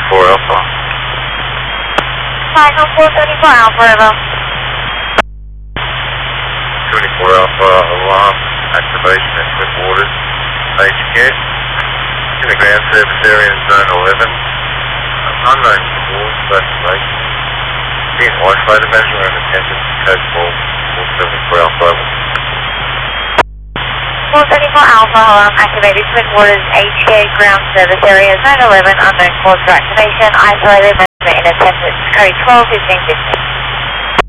24 Alpha. Final 434 Alpha, River. 24 Alpha, alarm activation at Twin Waters, HQ. In the ground service area in zone 11. Unknown cause, evacuation. Being isolated, measure and attendance, code 474 Alpha. 434 Alpha, alarm activated, Twin Waters, HK, ground service area, zone 11, unknown cause for activation, isolated, measurement in attendance, code 12, 15, 15.